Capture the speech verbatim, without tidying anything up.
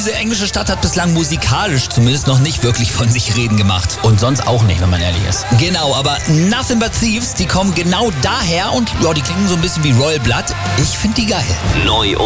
Diese englische Stadt hat bislang musikalisch zumindest noch nicht wirklich von sich reden gemacht. Und sonst auch nicht, wenn man ehrlich ist. Genau, aber Nothing But Thieves, die kommen genau daher und ja, die klingen so ein bisschen wie Royal Blood. Ich finde die geil. Neu